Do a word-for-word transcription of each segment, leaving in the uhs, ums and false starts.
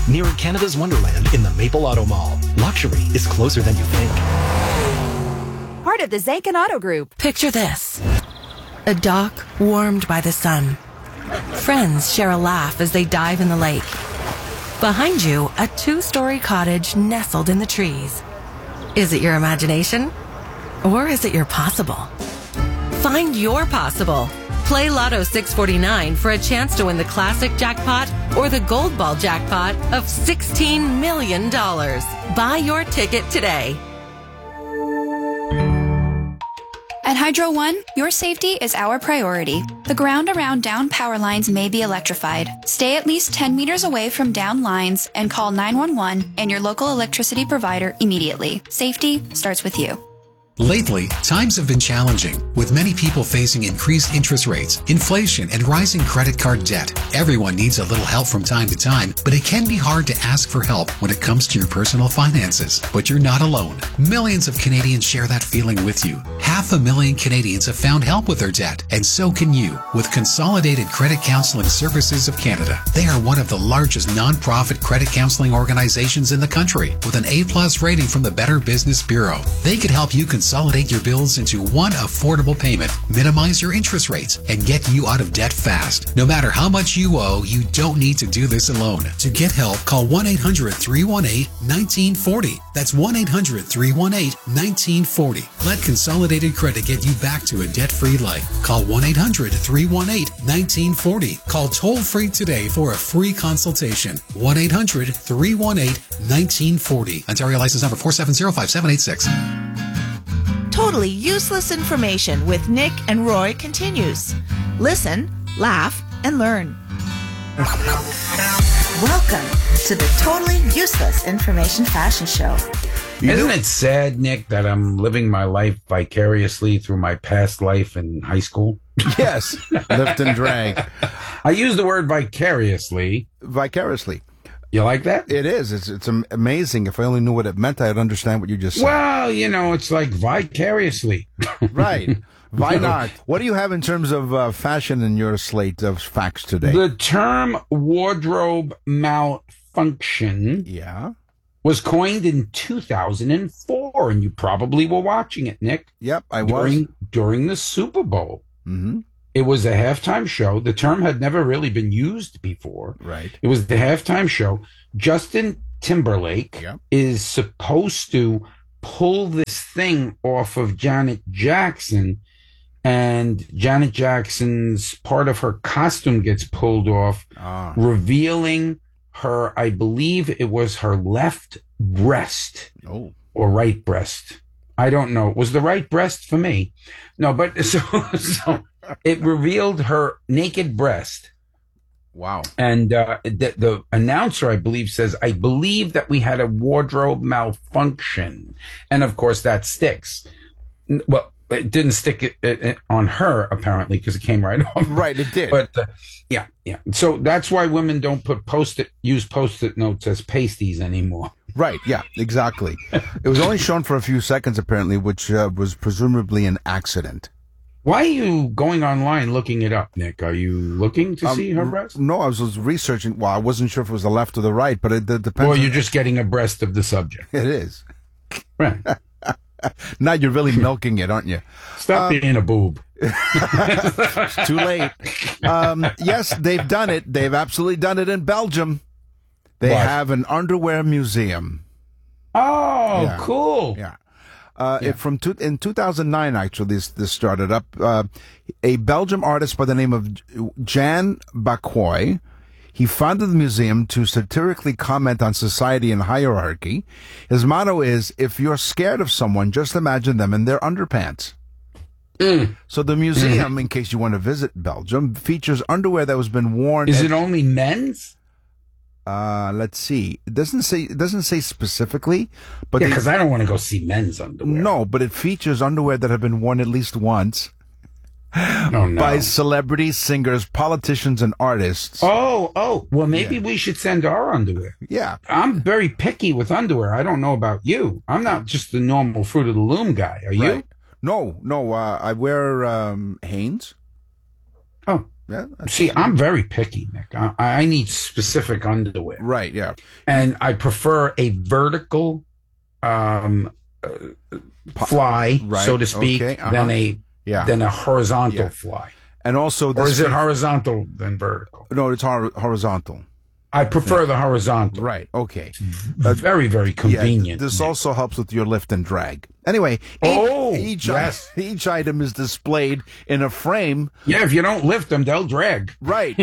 Near Canada's Wonderland in the Maple Auto Mall. Luxury is closer than you think. Part of the Zankin Auto Group. Picture this. A dock warmed by the sun. Friends share a laugh as they dive in the lake. Behind you, a two-story cottage nestled in the trees. Is it your imagination? Or is it your possible? Find your possible. Play Lotto six forty-nine for a chance to win the classic jackpot or the gold ball jackpot of sixteen million dollars. Buy your ticket today. At Hydro One, your safety is our priority. The ground around down power lines may be electrified. Stay at least ten meters away from down lines and call nine one one and your local electricity provider immediately. Safety starts with you. Lately, times have been challenging, with many people facing increased interest rates, inflation, and rising credit card debt. Everyone needs a little help from time to time, but it can be hard to ask for help when it comes to your personal finances. But you're not alone. Millions of Canadians share that feeling with you. Half a million Canadians have found help with their debt, and so can you, with Consolidated Credit Counseling Services of Canada. They are one of the largest non-profit credit counseling organizations in the country, with an A-plus rating from the Better Business Bureau. They could help you consolidate your bills into one affordable payment, minimize your interest rates, and get you out of debt fast. No matter how much you owe, you don't need to do this alone. To get help, call one eight hundred three one eight one nine four zero. That's one eight hundred three one eight one nine four zero. Let Consolidated Credit get you back to a debt-free life. Call one eight hundred three one eight one nine four zero. Call toll-free today for a free consultation. one eight hundred three one eight one nine four zero. Ontario license number four seven zero five seven eight six. Totally Useless Information with Nick and Roy continues. Listen, laugh, and learn. Welcome to the Totally Useless Information Fashion Show. Isn't it sad, Nick, that I'm living my life vicariously through my past life in high school? Yes, lift and drag. I use the word vicariously. Vicariously. You like that? It is. It's it's amazing. If I only knew what it meant, I'd understand what you just said. Well, you know, it's like vicariously. Right. Why not? What do you have in terms of uh, fashion in your slate of facts today? The term wardrobe malfunction yeah. was coined in two thousand four, and you probably were watching it, Nick. Yep, I during, was. During the Super Bowl. Mm-hmm. It was a halftime show. The term had never really been used before. Right. It was the halftime show. Justin Timberlake yep. is supposed to pull this thing off of Janet Jackson, and Janet Jackson's part of her costume gets pulled off, ah. revealing her, I believe it was her left breast oh. or right breast. I don't know. It was the right breast for me. No, but so, so it revealed her naked breast. Wow. And uh, the, the announcer, I believe, says, I believe that we had a wardrobe malfunction. And of course, that sticks. Well, it didn't stick it, it, it on her, apparently, because it came right off. Right, it did. But uh, yeah, yeah. So that's why women don't put post-it, use post-it notes as pasties anymore. Right, yeah, exactly. It was only shown for a few seconds, apparently, which uh, was presumably an accident. Why are you going online looking it up, Nick? Are you looking to um, see her breast? No, I was, was researching. Well, I wasn't sure if it was the left or the right, but it, it depends. Or you're just getting abreast of the subject. It is. Right. Now you're really milking it, aren't you? Stop um, being a boob. It's too late. Um, yes, they've done it. They've absolutely done it in Belgium. They what? have an underwear museum. Oh, yeah. Cool. Yeah. Uh, yeah. It, from two, in two thousand nine, actually, this, this started up. Uh, a Belgian artist by the name of Jan Bacquoy, he founded the museum to satirically comment on society and hierarchy. His motto is, if you're scared of someone, just imagine them in their underpants. Mm. So the museum, mm. in case you want to visit Belgium, features underwear that has been worn. Is at, it only men's? Uh, let's see. It doesn't say. It doesn't say specifically, but yeah, because I don't want to go see men's underwear. No, but it features underwear that have been worn at least once. Oh, no. By celebrities, singers, politicians, and artists. Oh, oh. Well, maybe yeah. we should send our underwear. Yeah. I'm very picky with underwear. I don't know about you. I'm not just the normal Fruit of the Loom guy. Are you? Right. No, no. Uh, I wear um, Hanes. Oh. Yeah. See, I'm very picky, Nick. I, I need specific underwear. Right, yeah. And I prefer a vertical um, uh, fly, right. so to speak, okay. uh-huh. than a yeah. than a horizontal Yeah. fly. And also, Or this is it thing- horizontal than vertical? No, it's hor- horizontal. I prefer the horizontal. Right, okay. Very, very convenient. Yeah, this also helps with your lift and drag. Anyway, Oh, each, each, yes. each item is displayed in a frame. Yeah, if you don't lift them, they'll drag. Right.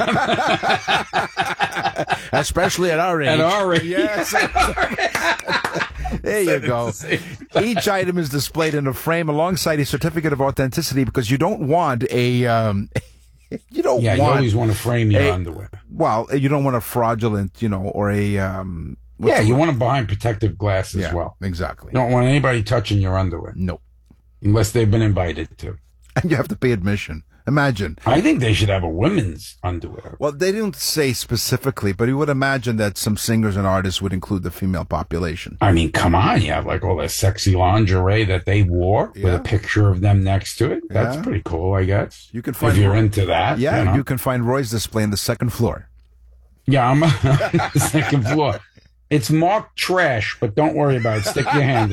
Especially at our age. At our age. Yes. There you go. Each item is displayed in a frame alongside a certificate of authenticity because you don't want a... Um, you don't Yeah, you want... always want to frame your a- underwear. Well, you don't want a fraudulent, you know, or a... Um, what's Yeah, the you word? want them behind protective glass as Yeah, well. exactly. You don't want anybody touching your underwear No. unless they've been invited to. And you have to pay admission. Imagine. I think they should have a women's underwear. Well, they didn't say specifically, but you would imagine that some singers and artists would include the female population. I mean, come on, you have like all that sexy lingerie that they wore with Yeah. a picture of them next to it. That's Yeah. pretty cool, I guess. You can find if you're into that. Yeah, you, know? you can find Roy's display on the second floor. Yeah, I'm on the second floor. It's marked trash, but don't worry about it. Stick your hand in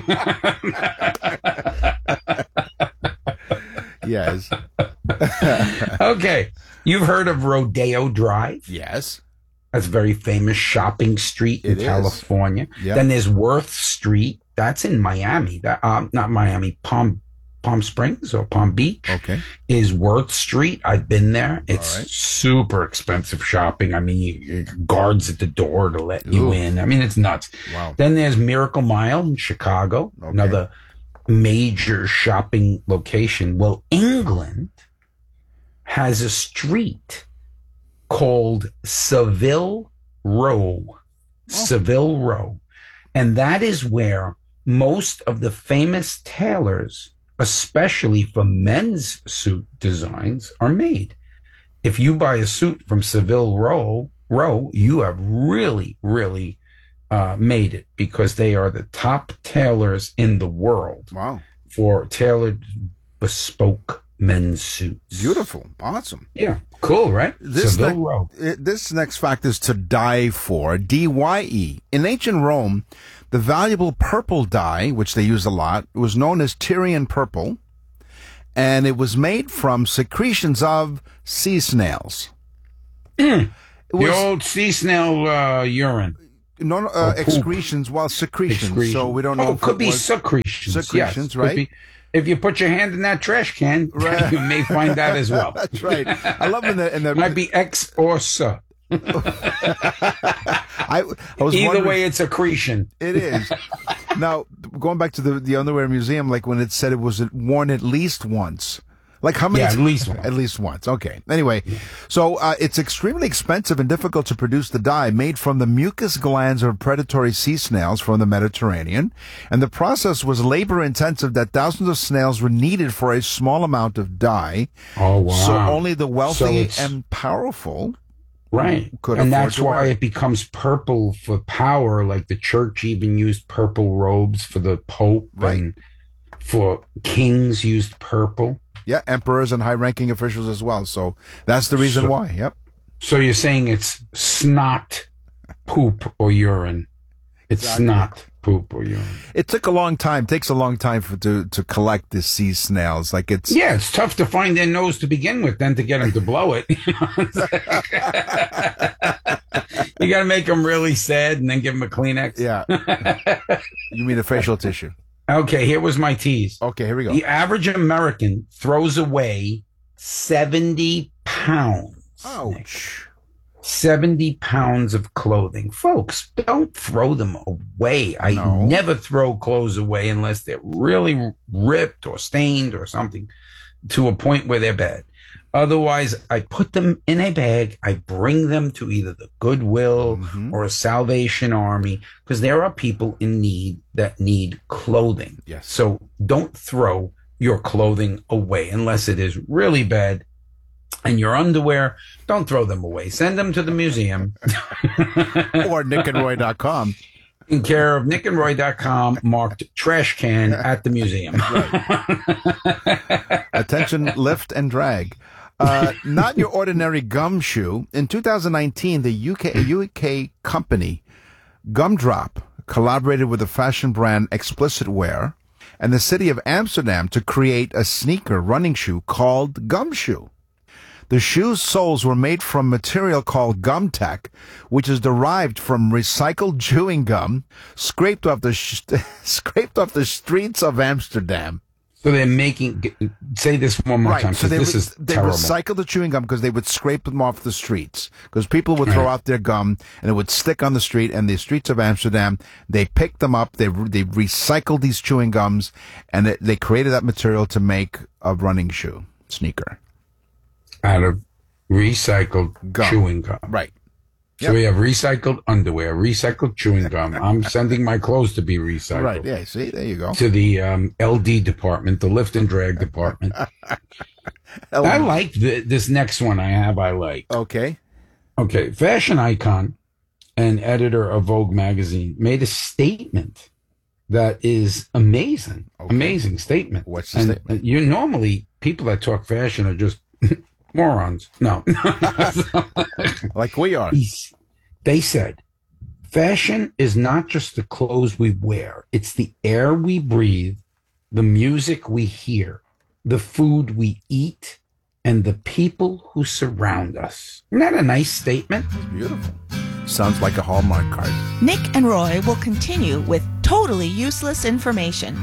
there. Yes. Okay. You've heard of Rodeo Drive? Yes. That's a very famous shopping street in It is. California. Yep. Then there's Worth Street. That's in Miami. That um, not Miami, Palm Palm Springs or Palm Beach. Okay. Is Worth Street. I've been there. It's All right. super expensive shopping. I mean, you, you- guards at the door to let you Ooh. in. I mean, it's nuts. Wow. Then there's Miracle Mile in Chicago, Okay. another major shopping location. Well, England has a street called Savile Row. Oh. Savile Row. And that is where most of the famous tailors, especially for men's suit designs, are made. If you buy a suit from Savile Row, Row, you have really, really uh, made it because they are the top tailors in the world Wow. for tailored bespoke men's suits. Beautiful. Awesome. Yeah. Cool, right? This, Savile ne- Row. uh, this next fact is to die for. D Y E. In ancient Rome, the valuable purple dye, which they use a lot, was known as Tyrian purple, and it was made from secretions of sea snails. It The was- old sea snail uh, urine. No, no, uh, Or poop. excretions, well, secretions. Excretion. So we don't know. Oh, if could it be was- secretions. Secretions, yes, could right? be. If you put your hand in that trash can, Right. you may find that as well. That's right. I love in the in the. It might be X or S. I, I was Either wondering- way, it's accretion. It is. Now, going back to the the underwear museum, like when it said it was worn at least once. Like how many? Yeah, at least once. At least once. Okay. Anyway, so uh, it's extremely expensive and difficult to produce the dye made from the mucus glands of predatory sea snails from the Mediterranean, and the process was labor intensive. That thousands of snails were needed for a small amount of dye. Oh, wow. So only the So wealthy it's- and powerful. Right. Could and afford that's to why wear it. it becomes purple for power. Like the church even used purple robes for the Pope, Right. and for kings used purple. Yeah, emperors and high-ranking officials as well. So that's the reason So- why. Yep. So you're saying it's snot, poop, or urine. It's Exactly. snot, poop, or urine. It took a long time. Takes a long time for to to collect the sea snails. Like it's Yeah, it's tough to find their nose to begin with, then to get them to blow it. You got to make them really sad and then give them a Kleenex. yeah. You mean a facial tissue? Okay, here was my tease. Okay, here we go. The average American throws away seventy pounds. Ouch. seventy pounds of clothing. Folks, don't throw them away. I No. never throw clothes away unless they're really ripped or stained or something to a point where they're bad. Otherwise, I put them in a bag. I bring them to either the Goodwill Mhm. or a Salvation Army because there are people in need that need clothing. Yes. So don't throw your clothing away unless it is really bad. And your underwear, don't throw them away. Send them to the museum. Or nick and roy dot com. In care of nick and roy dot com, marked trash can at the museum. Attention, lift and drag. Uh, not your ordinary gumshoe. In two thousand nineteen, the U K, U K company Gumdrop collaborated with the fashion brand Explicit Wear and the city of Amsterdam to create a sneaker running shoe called Gumshoe. The shoe's soles were made from material called Gumtech, which is derived from recycled chewing gum scraped off the sh- scraped off the streets of Amsterdam. So they're making. Say this one more right. time. So they, this re- is they terrible. recycled the chewing gum because they would scrape them off the streets because people would throw Right. out their gum and it would stick on the street. And the streets of Amsterdam, they picked them up. They re- they recycled these chewing gums and they, they created that material to make a running shoe sneaker. Out of recycled Gum. chewing gum. Right. So Yep. we have recycled underwear, recycled chewing gum. I'm sending my clothes to be recycled. Right. Yeah. See, there you go. To the um, L D department, the lift and drag department. I like the, this next one I have. I like. Okay. Okay. Fashion icon and editor of Vogue magazine made a statement that is amazing. Okay. Amazing statement. What's the and, statement? and you normally people that talk fashion are just morons. No. Like we are. They said, fashion is not just the clothes we wear. It's the air we breathe, the music we hear, the food we eat, and the people who surround us. Isn't that a nice statement? Beautiful. Sounds like a Hallmark card. Nick and Roy will continue with totally useless information.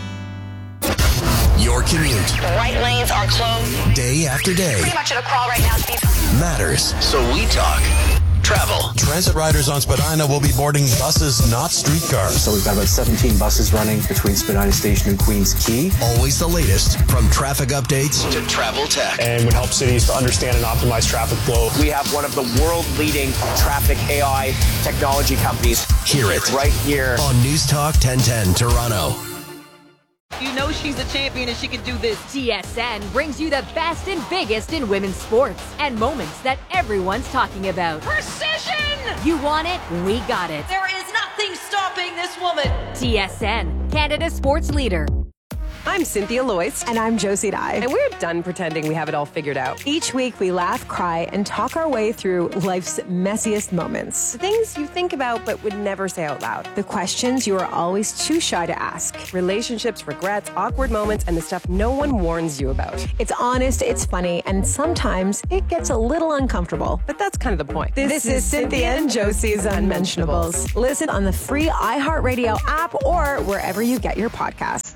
Your commute, The right lanes are closed. day after day, Pretty much at a crawl right now. Speed. matters. So we talk travel. Transit riders on Spadina will be boarding buses, not streetcars. So we've got about seventeen buses running between Spadina Station and Queens Quay. Always the latest, from traffic updates to travel tech. And would help cities to understand and optimize traffic flow. We have one of the world-leading traffic A I technology companies. Hear it Right here. on News Talk ten ten Toronto. You know she's a champion and she can do this. T S N brings you the best and biggest in women's sports and moments that everyone's talking about. Precision! You want it? We got it. There is nothing stopping this woman. T S N, Canada's sports leader. I'm Cynthia Loyce. And I'm Josie Dye. And we're done pretending we have it all figured out. Each week we laugh, cry, and talk our way through life's messiest moments. The things you think about but would never say out loud. The questions you are always too shy to ask. Relationships, regrets, awkward moments, and the stuff no one warns you about. It's honest, it's funny, and sometimes it gets a little uncomfortable. But that's kind of the point. This, this is Cynthia and Josie's Unmentionables. Listen on the free iHeartRadio app or wherever you get your podcasts.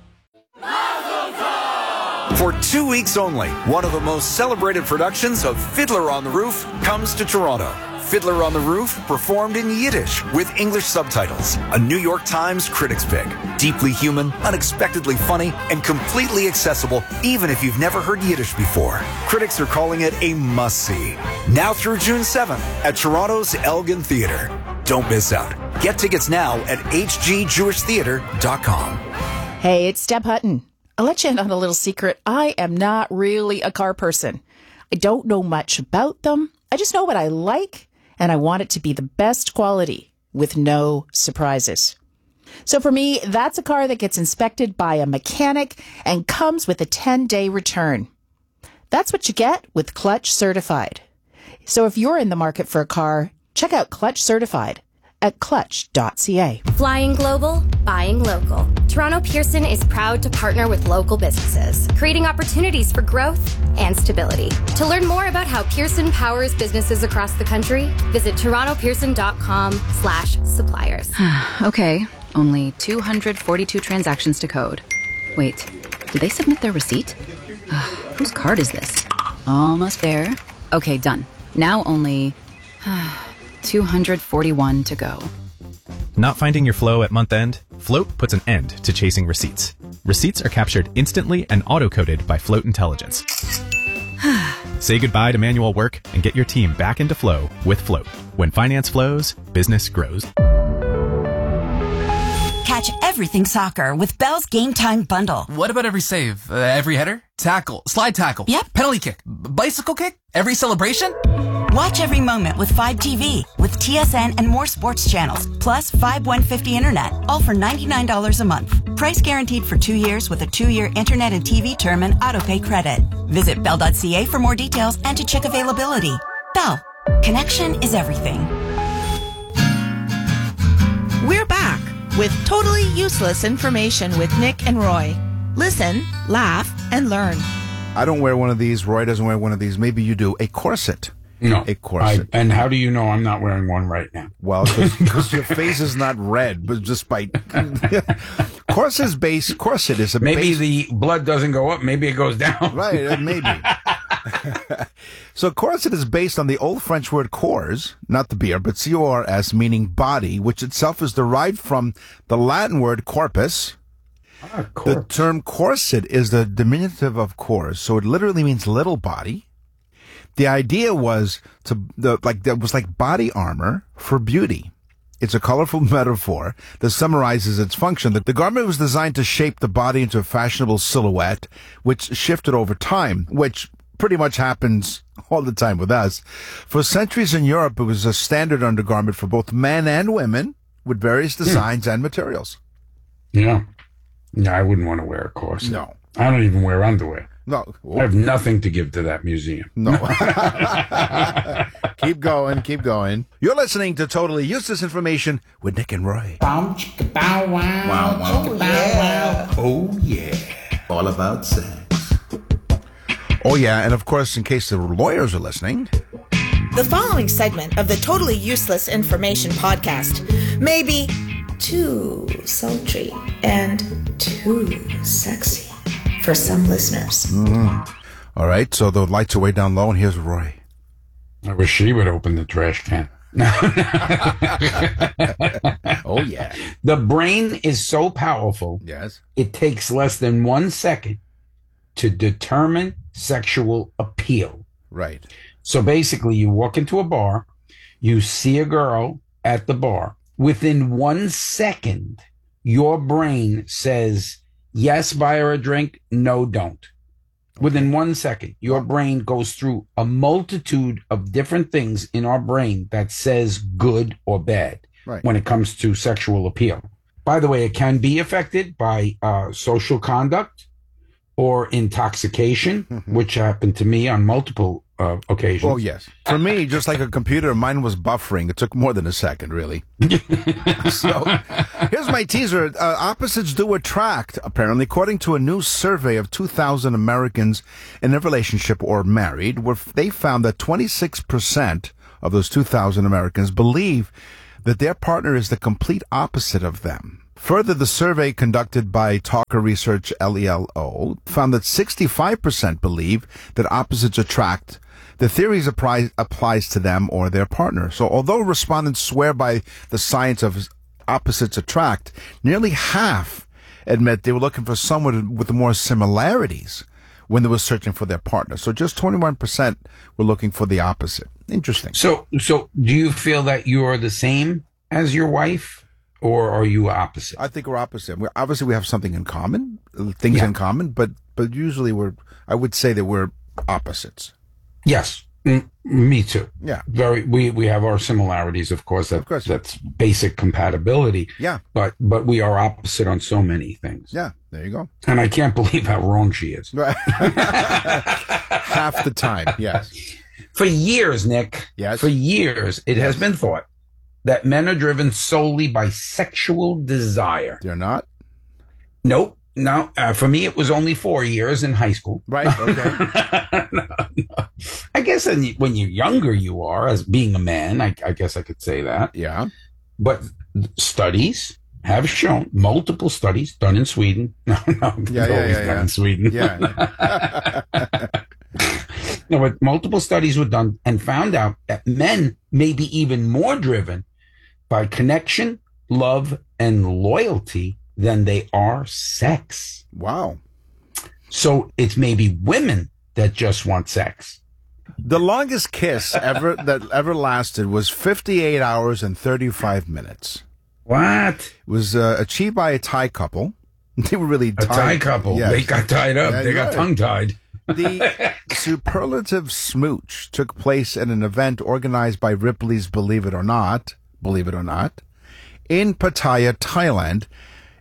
For two weeks only, one of the most celebrated productions of Fiddler on the Roof comes to Toronto. Fiddler on the Roof, performed in Yiddish with English subtitles. A New York Times critics pick. Deeply human, unexpectedly funny, and completely accessible even if you've never heard Yiddish before. Critics are calling it a must-see. Now through June seventh at Toronto's Elgin Theatre. Don't miss out. Get tickets now at h g jewish theatre dot com. Hey, it's Deb Hutton. I'll let you in on a little secret. I am not really a car person. I don't know much about them. I just know what I like, and I want it to be the best quality with no surprises. So for me, that's a car that gets inspected by a mechanic and comes with a ten-day return. That's what you get with Clutch Certified. So if you're in the market for a car, check out Clutch Certified at clutch dot c a. Flying global, buying local. Toronto Pearson is proud to partner with local businesses, creating opportunities for growth and stability. To learn more about how Pearson powers businesses across the country, visit toronto pearson dot com slash suppliers. Okay, only two hundred forty-two transactions to code. Wait, did they submit their receipt? Ugh, whose card is this? Almost there. Okay, done. Now only two hundred forty-one to go. Not finding your flow at month end? Float puts an end to chasing receipts. Receipts are captured instantly and auto-coded by Float Intelligence. Say goodbye to manual work and get your team back into flow with Float. When finance flows, business grows. Catch everything soccer with Bell's Game Time Bundle. What about every save? Uh, every header? Tackle? Slide tackle? Yep. Penalty kick? B- bicycle kick? Every celebration? Watch every moment with Fibe T V with T S N and more sports channels, plus Fibe one fifty internet, all for ninety-nine dollars a month. Price guaranteed for two years with a two-year internet and T V term and autopay credit. Visit bell dot c a for more details and to check availability. Bell. Connection is everything. We're back with totally useless information with Nick and Roy. Listen, laugh, and learn. I don't wear one of these. Roy doesn't wear one of these. Maybe you do. A corset. No. A corset. I, and how do you know I'm not wearing one right now? Well, because your face is not red, but just by... Corset's base, corset is a Maybe base... the blood doesn't go up. Maybe it goes down. Right, uh, maybe. So corset is based on the old French word corps, not the beer, but C O R S, meaning body, which itself is derived from the Latin word corpus. Ah, the term corset is the diminutive of corps, so it literally means little body. The idea was to the like that was like body armor for beauty. It's a colorful metaphor that summarizes its function. That the garment was designed to shape the body into a fashionable silhouette, which shifted over time, which pretty much happens all the time with us. For centuries in Europe, it was a standard undergarment for both men and women with various designs mm. and materials. Yeah. No, I wouldn't want to wear a corset. No. I don't even wear underwear. No. I have nothing to give to that museum. No. Keep going, keep going. You're listening to Totally Useless Information with Nick and Roy. Bow, chicka, bow, wow. Wow, wow, oh, bow, yeah. wow. Oh, yeah. All about sex. Oh, yeah, and of course, in case the lawyers are listening... The following segment of the Totally Useless Information podcast may be too sultry and too sexy for some listeners. Mm-hmm. All right, so the lights are way down low, and here's Roy. I wish she would open the trash can. Oh, yeah. The brain is so powerful, yes, it takes less than one second to determine sexual appeal. Right. So basically, you walk into a bar, you see a girl at the bar. Within one second, your brain says, yes, buy her a drink. No, don't. Within one second, your brain goes through a multitude of different things in our brain that says good or bad right. when it comes to sexual appeal. By the way, it can be affected by uh, social conduct or intoxication, mm-hmm. which happened to me on multiple uh, occasions. Oh, yes. For me, just like a computer, mine was buffering. It took more than a second, really. So, here's my teaser. Uh, opposites do attract, apparently, according to a new survey of two thousand Americans in a relationship or married, where they found that twenty-six percent of those two thousand Americans believe that their partner is the complete opposite of them. Further, the survey conducted by Talker Research L E L O found that sixty-five percent believe that opposites attract. The theory apply, applies to them or their partner. So although respondents swear by the science of opposites attract, nearly half admit they were looking for someone with more similarities when they were searching for their partner. So just twenty-one percent were looking for the opposite. Interesting. So, so do you feel that you're the same as your wife? Or are you opposite? I think we're opposite. We're, obviously, we have something in common, things yeah. in common, but but usually we're, I would say that we're opposites. Yes, mm, me too. Yeah. Very. We, we have our similarities, of course. That, of course. That's basic compatibility. Yeah. But but we are opposite on so many things. Yeah, there you go. And I can't believe how wrong she is. Right. Half the time, yes. For years, Nick. Yes. For years, it yes. has been thought that men are driven solely by sexual desire. They're not? Nope. No. Uh, for me, it was only four years in high school. Right. Okay. no, no. I guess when you're younger, you are, as being a man, I, I guess I could say that. Yeah. But studies have shown, multiple studies done in Sweden. No, no. It's yeah, yeah, always yeah, done yeah. in Sweden. Yeah. yeah. No, but multiple studies were done and found out that men may be even more driven by connection, love, and loyalty than they are sex. Wow. So it's maybe women that just want sex. The longest kiss ever that ever lasted was fifty-eight hours and thirty-five minutes. What? It was uh, achieved by a Thai couple. They were really tied. A Thai couple. Yes. They got tied up. Yeah, they got tongue-tied. The superlative smooch took place at an event organized by Ripley's Believe It or Not, Believe It or Not, in Pattaya, Thailand.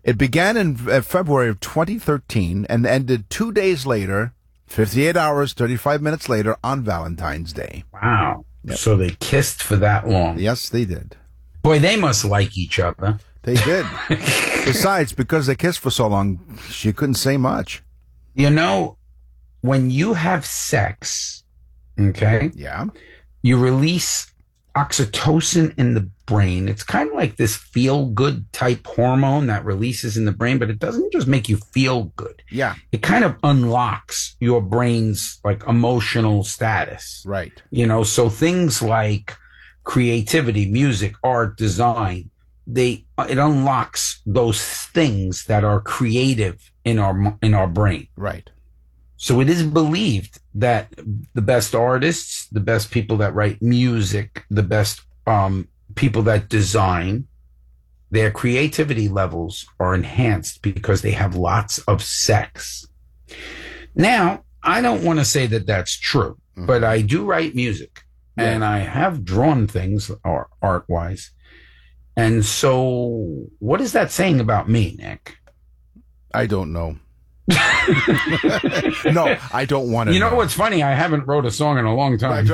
It began in uh, February of twenty thirteen and ended two days later, fifty-eight hours, thirty-five minutes later, on Valentine's Day. Wow. Yep. So they kissed for that long. Yes, they did. Boy, they must like each other. They did. Besides, because they kissed for so long, she couldn't say much. You know, when you have sex, okay? Yeah. You release oxytocin in the brain. It's kind of like this feel-good type hormone that releases in the brain, but it doesn't just make you feel good. Yeah. It kind of unlocks your brain's like emotional status. Right. You know, so things like creativity, music, art, design, they it unlocks those things that are creative in our in our brain. Right. So it is believed that the best artists, the best people that write music, the best um, people that design, their creativity levels are enhanced because they have lots of sex. Now, I don't want to say that that's true, mm-hmm. but I do write music, yeah. and I have drawn things art, art-wise. And so what is that saying about me, Nick? I don't know. No, I don't want to. You know, know what's funny? I haven't wrote a song in a long time.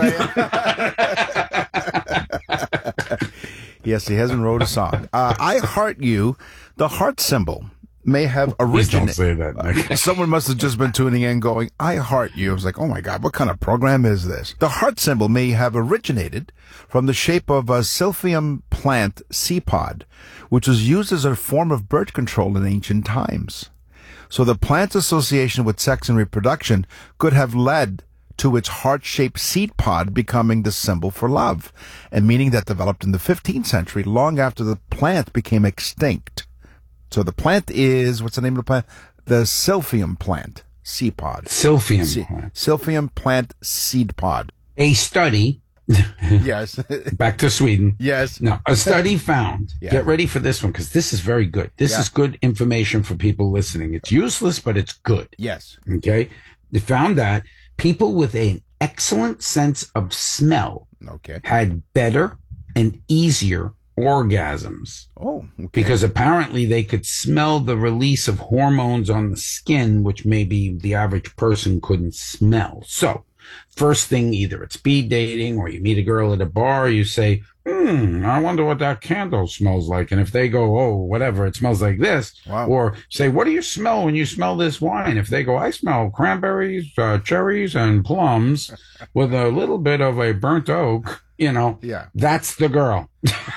Yes, he hasn't wrote a song. Uh, I Heart You, the heart symbol, may have originated. Please don't say that, Nick. Uh, someone must have just been tuning in going, I heart you. I was like, oh my God, what kind of program is this? The heart symbol may have originated from the shape of a Silphium plant seed pod, which was used as a form of birth control in ancient times. So the plant's association with sex and reproduction could have led to its heart-shaped seed pod becoming the symbol for love, a meaning that developed in the fifteenth century, long after the plant became extinct. So the plant is, what's the name of the plant? The Silphium plant seed pod. Silphium Se- plant. Silphium plant seed pod. A study. Yes. Back to Sweden. Yes. No, a study found, yeah. Get ready for this one, because this is very good. This yeah. is good information for people listening. It's useless, but it's good. Yes. Okay. They found that people with an excellent sense of smell okay. had better and easier orgasms. Oh, okay. Because apparently they could smell the release of hormones on the skin, which maybe the average person couldn't smell. So, first thing, either it's speed dating or you meet a girl at a bar, you say, hmm, I wonder what that candle smells like. And if they go, oh, whatever, it smells like this. Wow. Or say, what do you smell when you smell this wine? If they go, I smell cranberries, uh, cherries, and plums with a little bit of a burnt oak, you know, yeah. that's the girl.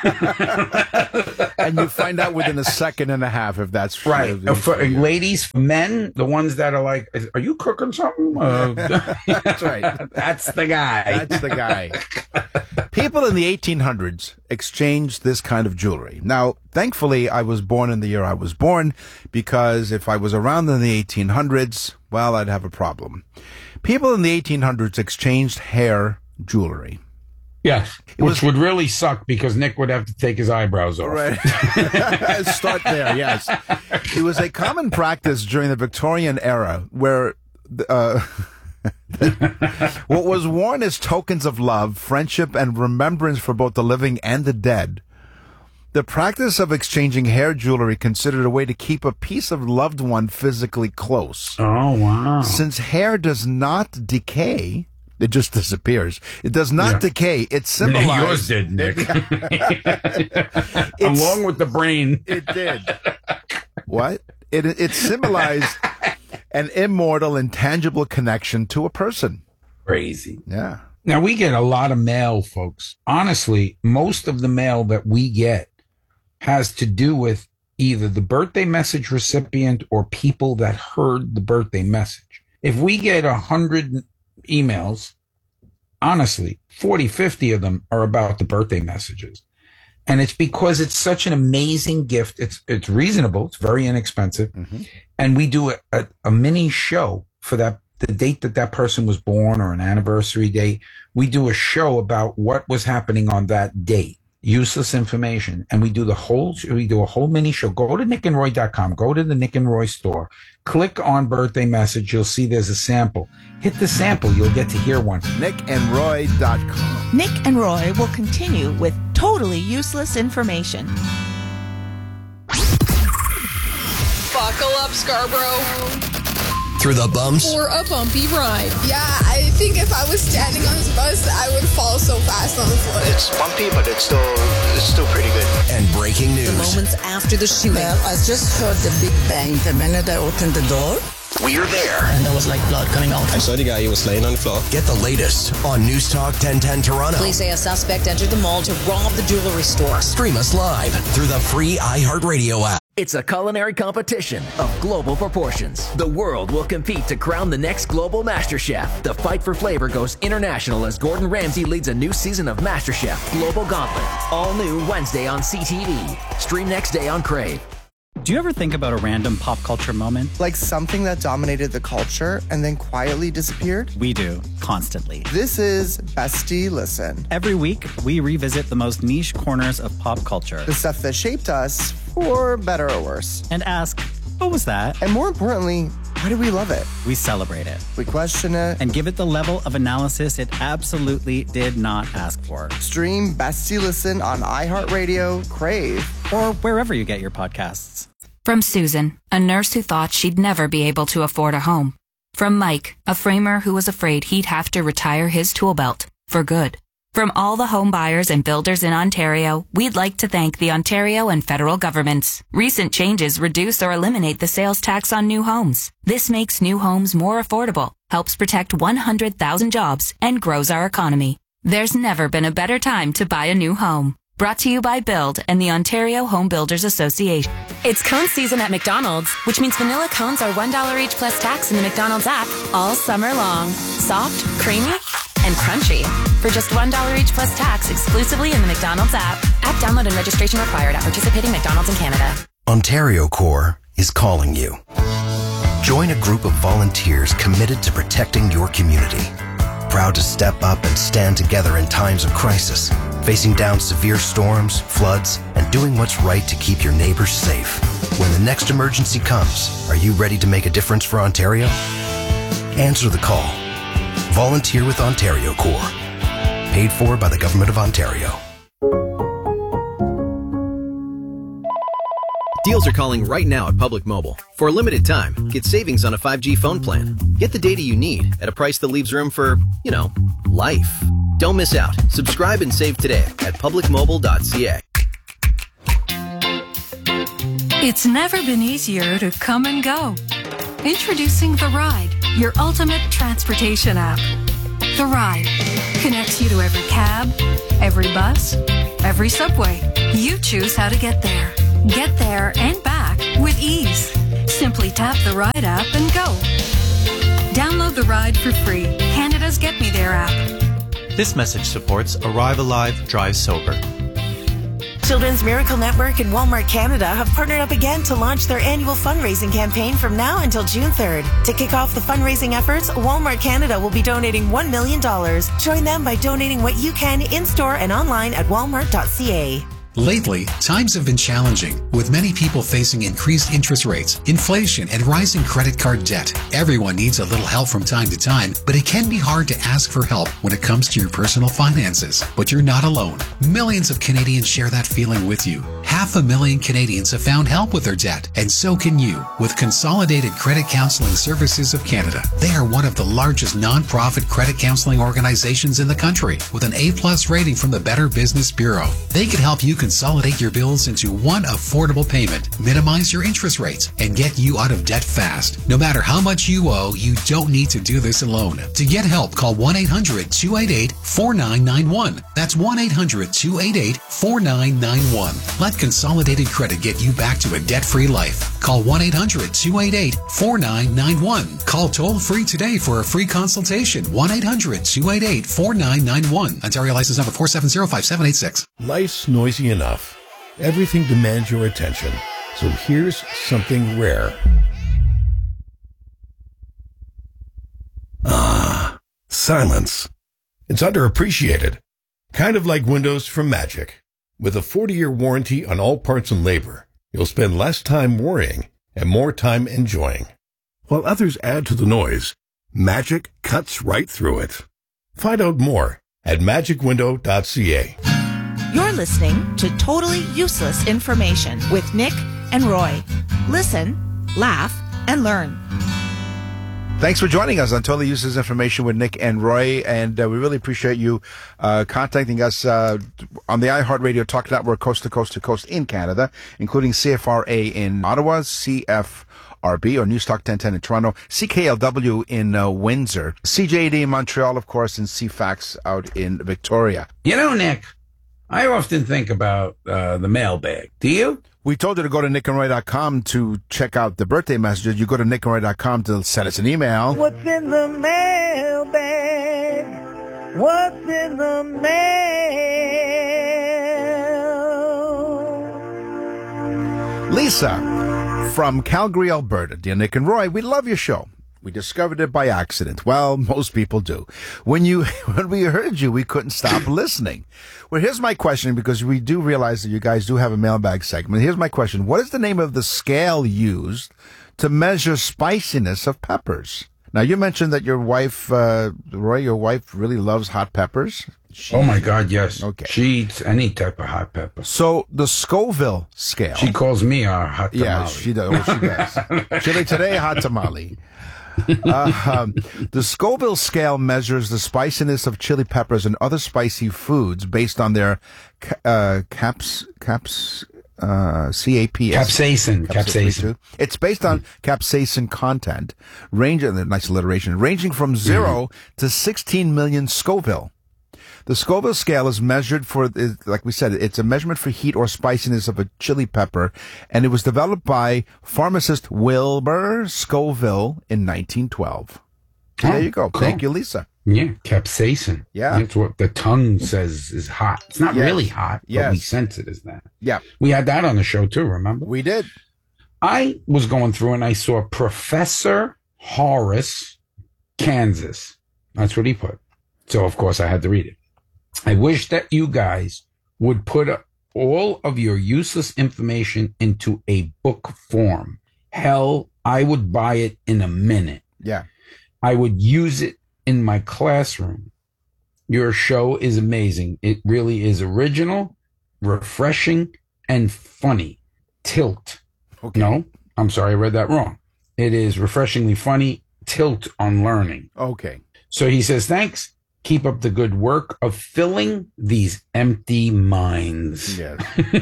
And you find out within a second and a half if that's right. Uh, for ladies, men, the ones that are like, are you cooking something? Uh, that's right. That's the guy. That's the guy. People in the eighteen hundreds exchanged this kind of jewelry. Now, thankfully, I was born in the year I was born, because if I was around in the eighteen hundreds, well, I'd have a problem. People in the eighteen hundreds exchanged hair jewelry. Yes, it which was, would really suck because Nick would have to take his eyebrows off. Right. Start there, yes. It was a common practice during the Victorian era where uh, what was worn as tokens of love, friendship, and remembrance for both the living and the dead. The practice of exchanging hair jewelry considered a way to keep a piece of loved one physically close. Oh, wow. Since hair does not decay, it just disappears. It does not yeah. decay. It symbolizes... Yours did, Nick. Along with the brain. It did. What? It, it symbolized an immortal, intangible connection to a person. Crazy. Yeah. Now, we get a lot of mail, folks. Honestly, most of the mail that we get has to do with either the birthday message recipient or people that heard the birthday message. If we get a hundred emails, honestly, forty, fifty of them are about the birthday messages. And it's because it's such an amazing gift. It's it's reasonable. It's very inexpensive. Mm-hmm. And we do a, a, a mini show for that, the date that that person was born or an anniversary date. We do a show about what was happening on that date. Useless information. And we do the whole, we do a whole mini show. Go to nick and roy dot com. Go to the Nick and Roy store. Click on birthday message. You'll see there's a sample. Hit the sample. You'll get to hear one. nick and roy dot com. Nick and Roy will continue with totally useless information. Buckle up, Scarborough. Through the bumps. For a bumpy ride. Yeah, I think if I was standing on this bus, I would fall so fast on the floor. It's bumpy, but it's still it's still pretty good. And breaking news. The moments after the shooting. Well, I just heard the big bang the minute I opened the door. We're there. And there was like blood coming out. I saw the guy, he was laying on the floor. Get the latest on News Talk ten ten Toronto. Police say a suspect entered the mall to rob the jewelry store. Stream us live through the free iHeartRadio app. It's a culinary competition of global proportions. The world will compete to crown the next global MasterChef. The fight for flavor goes international as Gordon Ramsay leads a new season of MasterChef Global Gauntlet. All new Wednesday on C T V. Stream next day on Crave. Do you ever think about a random pop culture moment? Like something that dominated the culture and then quietly disappeared? We do, constantly. This is Bestie Listen. Every week, we revisit the most niche corners of pop culture. The stuff that shaped us, for better or worse. And ask, what was that? And more importantly, why do we love it? We celebrate it. We question it. And give it the level of analysis it absolutely did not ask for. Stream Bestie Listen on iHeartRadio, Crave, or wherever you get your podcasts. From Susan, a nurse who thought she'd never be able to afford a home. From Mike, a framer who was afraid he'd have to retire his tool belt for good. From all the home buyers and builders in Ontario, we'd like to thank the Ontario and federal governments. Recent changes reduce or eliminate the sales tax on new homes. This makes new homes more affordable, helps protect one hundred thousand jobs, and grows our economy. There's never been a better time to buy a new home. Brought to you by Build and the Ontario Home Builders Association. It's cone season at McDonald's, which means vanilla cones are one dollar each plus tax in the McDonald's app all summer long. Soft, creamy, and crunchy. For just one dollar each plus tax exclusively in the McDonald's app. App download and registration required at participating McDonald's in Canada. Ontario Corps is calling you. Join a group of volunteers committed to protecting your community. Proud to step up and stand together in times of crisis, facing down severe storms, floods, and doing what's right to keep your neighbors safe. When the next emergency comes, are you ready to make a difference for Ontario? Answer the call. Volunteer with Ontario Corps. Paid for by the Government of Ontario. Deals are calling right now at Public Mobile. For a limited time, get savings on a five G phone plan. Get the data you need at a price that leaves room for, you know, life. Don't miss out. Subscribe and save today at public mobile dot c a. It's never been easier to come and go. Introducing The Ride, your ultimate transportation app. The Ride connects you to every cab, every bus, every subway. You choose how to get there. Get there and back with ease. Simply tap the Ride app and go. Download The Ride for free. Canada's Get Me There app. This message supports Arrive Alive, Drive Sober. Children's Miracle Network and Walmart Canada have partnered up again to launch their annual fundraising campaign from now until June third. To kick off the fundraising efforts, Walmart Canada will be donating one million dollars. Join them by donating what you can in-store and online at walmart dot c a. Lately, times have been challenging, with many people facing increased interest rates, inflation, and rising credit card debt. Everyone needs a little help from time to time, but it can be hard to ask for help when it comes to your personal finances. But you're not alone. Millions of Canadians share that feeling with you. Half a million Canadians have found help with their debt, and so can you with Consolidated Credit Counseling Services of Canada. They are one of the largest non-profit credit counseling organizations in the country, with an A plus rating from the Better Business Bureau. They can help you consolidate your bills into one affordable payment, minimize your interest rates, and get you out of debt fast. No matter how much you owe, you don't need to do this alone. To get help, call one eight hundred two eight eight four nine nine one. That's one eight hundred two eight eight four nine nine one. Let Consolidated Credit get you back to a debt-free life. Call one eight hundred two eight eight four nine nine one. Call toll-free today for a free consultation. one eight hundred two eight eight four nine nine one. Ontario license number four seven zero five seven eight six. Life's noisy enough. Everything demands your attention. So here's something rare. Ah, silence. It's underappreciated. Kind of like windows from Magic. With a forty-year warranty on all parts and labor, you'll spend less time worrying and more time enjoying. While others add to the noise, Magic cuts right through it. Find out more at magic window dot c a. You're listening to Totally Useless Information with Nick and Roy. Listen, laugh, and learn. Thanks for joining us on Totally Useless Information with Nick and Roy, and uh, we really appreciate you uh, contacting us uh, on the iHeartRadio Talk Network, coast to coast to coast in Canada, including C F R A in Ottawa, C F R B or News Talk ten ten in Toronto, C K L W in uh, Windsor, C J D in Montreal, of course, and C FAX out in Victoria. You know, Nick, I often think about uh, the mailbag. Do you? We told you to go to nick and roy dot com to check out the birthday messages. You go to nick and roy dot com to send us an email. What's in the mailbag? What's in the mail? Lisa from Calgary, Alberta. Dear Nick and Roy, we love your show. We discovered it by accident. Well, most people do. When you, when we heard you, we couldn't stop listening. Well, here's my question, because we do realize that you guys do have a mailbag segment. Here's my question. What is the name of the scale used to measure spiciness of peppers? Now, you mentioned that your wife, uh, Roy, your wife really loves hot peppers. She, oh, my God, yes. Okay. She eats any type of hot pepper. So the Scoville scale. She calls me our hot tamale. Yeah, she does. Oh, she does. Chili today, hot tamale. uh, um, the Scoville scale measures the spiciness of chili peppers and other spicy foods based on their ca- uh, caps, caps, uh, C A P S. Capsaicin. Capsaicin. It's based on capsaicin content, range, nice alliteration, ranging from zero mm-hmm. to sixteen million Scoville. The Scoville scale is measured for, like we said, it's a measurement for heat or spiciness of a chili pepper, and it was developed by pharmacist Wilbur Scoville in nineteen twelve. Oh, there you go. Cool. Thank you, Lisa. Yeah, capsaicin. Yeah. That's what the tongue says is hot. It's not yes. really hot, but yes. we sense it as that. Yeah. We had that on the show, too, remember? We did. I was going through and I saw Professor Horace, Kansas. That's what he put. So, of course, I had to read it. I wish that you guys would put all of your useless information into a book form. Hell, I would buy it in a minute. Yeah. I would use it in my classroom. Your show is amazing. It really is original, refreshing, and funny. Tilt. Okay. No, I'm sorry, I read that wrong. It is refreshingly funny. Tilt on learning. Okay. So he says, thanks. Keep up the good work of filling these empty minds. Yes.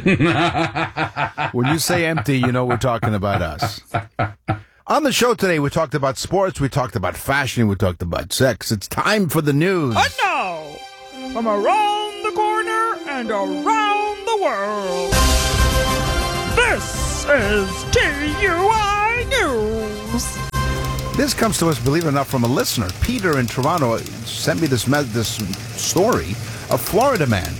When you say empty, you know we're talking about us. On the show today, we talked about sports, we talked about fashion, we talked about sex. It's time for the news. And now, from around the corner and around the world, this is T U I News. This comes to us, believe it or not, from a listener. Peter in Toronto sent me this me- this story. A Florida man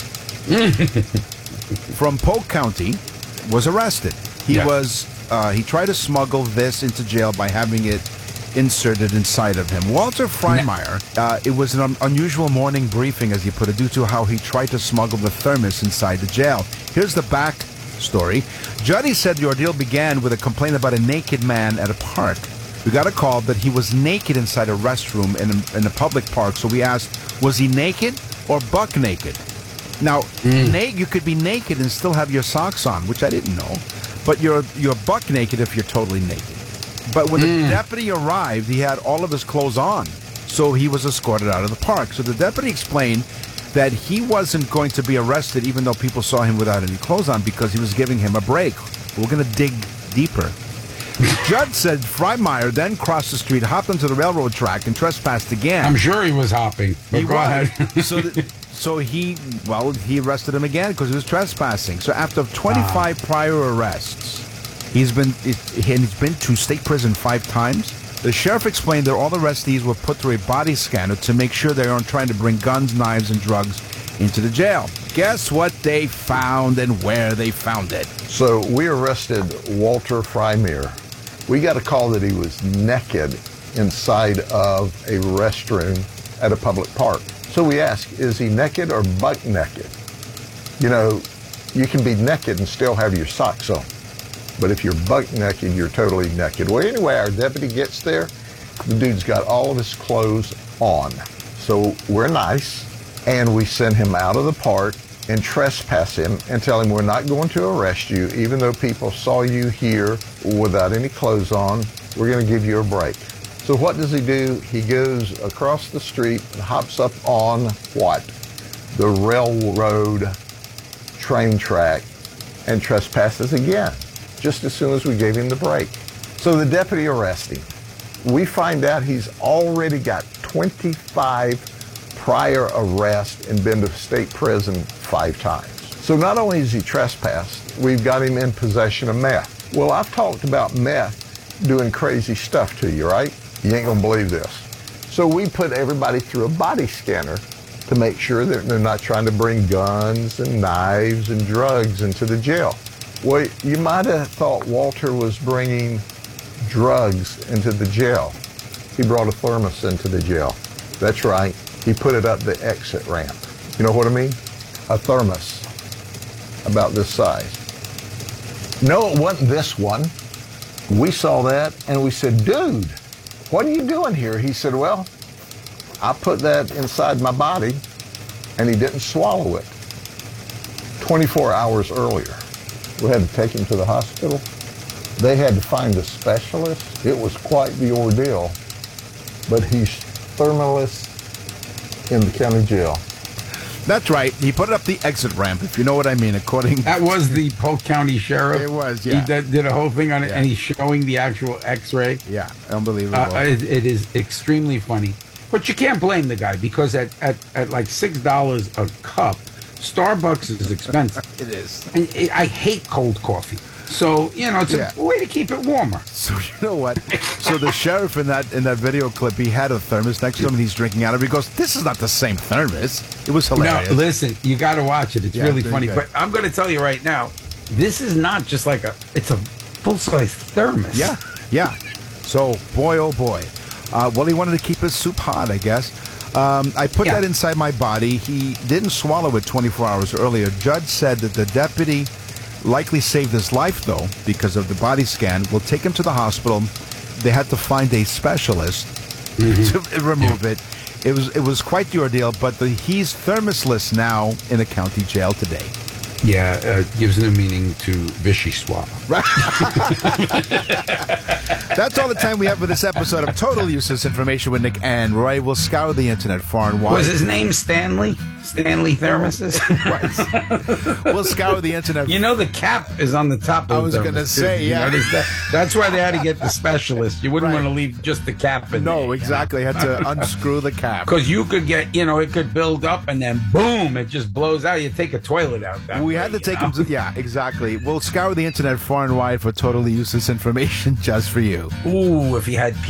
from Polk County was arrested. He yeah. was uh, he tried to smuggle this into jail by having it inserted inside of him. Walter Freimeyer, uh, it was an un- unusual morning briefing, as he put it, due to how he tried to smuggle the thermos inside the jail. Here's the back story. Juddy said the ordeal began with a complaint about a naked man at a park. We got a call that he was naked inside a restroom in a, in a public park, so we asked, was he naked or buck naked? Now, mm. na- you could be naked and still have your socks on, which I didn't know, but you're you're buck naked if you're totally naked. But when mm. the deputy arrived, he had all of his clothes on, so he was escorted out of the park. So the deputy explained that he wasn't going to be arrested even though people saw him without any clothes on because he was giving him a break. We're going to dig deeper. The judge said Freimeyer then crossed the street, hopped onto the railroad track, and trespassed again. I'm sure he was hopping. But he go was. ahead. so, th- so he, well, he arrested him again because he was trespassing. So after twenty-five ah. prior arrests, he's been he's been to state prison five times. The sheriff explained that all the arrestees were put through a body scanner to make sure they aren't trying to bring guns, knives, and drugs into the jail. Guess what they found and where they found it? So we arrested Walter Freimeyer. We got a call that he was naked inside of a restroom at a public park. So we asked, is he naked or buck naked? You know, you can be naked and still have your socks on. But if you're buck naked, you're totally naked. Well, anyway, our deputy gets there. The dude's got all of his clothes on. So we're nice, and we send him out of the park, and trespass him and tell him we're not going to arrest you, even though people saw you here without any clothes on. We're going to give you a break. So what does he do? He goes across the street and hops up on what? The railroad train track and trespasses again, just as soon as we gave him the break. So the deputy arrests him. We find out he's already got twenty-five prior arrests and been to state prison five times. So not only is he trespassed, we've got him in possession of meth. Well, I've talked about meth doing crazy stuff to you, right? You ain't gonna believe this. So we put everybody through a body scanner to make sure that they're not trying to bring guns and knives and drugs into the jail. Well, you might have thought Walter was bringing drugs into the jail. He brought a thermos into the jail. That's right. He put it up the exit ramp. You know what I mean? A thermos about this size. No, it wasn't this one. We saw that and we said, dude, what are you doing here? He said, well, I put that inside my body and he didn't swallow it. twenty-four hours earlier, we had to take him to the hospital. They had to find a specialist. It was quite the ordeal, but he's thermaless in the county jail. That's right. He put it up the exit ramp, if you know what I mean, according... That was the Polk County Sheriff. It was, yeah. He did, did a whole thing on it, Yeah. and he's showing the actual x-ray. Yeah, unbelievable. Uh, it, it is extremely funny. But you can't blame the guy, because at, at, at like six dollars a cup, Starbucks is expensive. It is. And I hate cold coffee. So, you know, it's Yeah. a way to keep it warmer. So you know what? So the sheriff in that in that video clip, he had a thermos next to him and he's drinking out of it. He goes, this is not the same thermos. It was hilarious. No, listen, you got to watch it. It's Yeah, really very funny. good. But I'm going to tell you right now, this is not just like a, it's a full-size thermos. Yeah, yeah. So, boy, oh boy. Uh, well, he wanted to keep his soup hot, I guess. Um, I put Yeah. that inside my body. He didn't swallow it twenty-four hours earlier. Judge said that the deputy likely saved his life, though, because of the body scan. We'll take him to the hospital. They had to find a specialist Mm-hmm. to remove it. It was it was quite the ordeal, but the, he's thermosless now in a county jail today. Yeah, uh, gives new meaning to Vichy swap. Right. That's all the time we have for this episode of Total Useless Information with Nick and Roy. We'll scour the internet far and wide. Was his name Stanley? Stanley Thermoses? We'll scour the internet. You know the cap is on the top of I was the going to thermos, too. say, You yeah. notice that? That's why they had to get the specialist. You wouldn't Right. want to leave just the cap in No, there. exactly. Had to unscrew the cap. Because you could get, you know, it could build up and then boom, it just blows out. You take a toilet out that We way, had to you take know? him to, yeah, exactly. We'll scour the internet far and wide for totally useless information just for you. Ooh, if you had